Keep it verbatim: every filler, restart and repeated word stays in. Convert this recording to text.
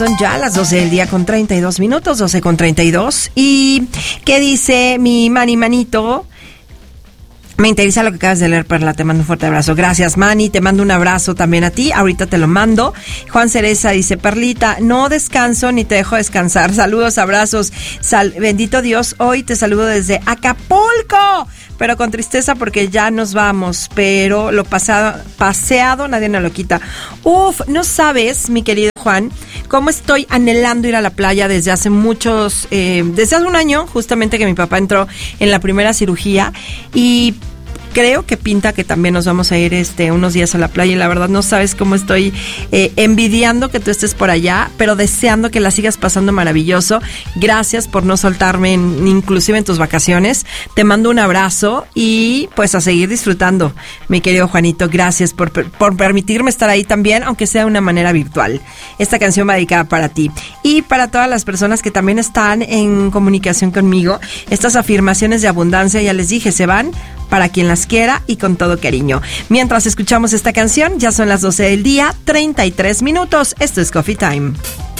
Son ya las doce del día con treinta y dos minutos, doce con treinta y dos. ¿Y qué dice mi mani manito? Me interesa lo que acabas de leer, Perla. Te mando un fuerte abrazo. Gracias, Manny. Te mando un abrazo también a ti. Ahorita te lo mando. Juan Cereza dice, Perlita, no descanso ni te dejo descansar. Saludos, abrazos. Sal- Bendito Dios, hoy te saludo desde Acapulco. Pero con tristeza porque ya nos vamos. Pero lo pasado, paseado nadie nos lo quita. Uf, no sabes, mi querido Juan, cómo estoy anhelando ir a la playa desde hace muchos, eh, desde hace un año, justamente que mi papá entró en la primera cirugía. Y creo que pinta que también nos vamos a ir este unos días a la playa y la verdad no sabes cómo estoy eh, envidiando que tú estés por allá, pero deseando que la sigas pasando maravilloso. Gracias por no soltarme en, inclusive en tus vacaciones. Te mando un abrazo y pues a seguir disfrutando, mi querido Juanito. Gracias por, por permitirme estar ahí también, aunque sea de una manera virtual. Esta canción va dedicada para ti y para todas las personas que también están en comunicación conmigo. Estas afirmaciones de abundancia, ya les dije, se van para quien las quiera y con todo cariño. Mientras escuchamos esta canción, ya son las doce del día, treinta y tres minutos. Esto es Coffee Time.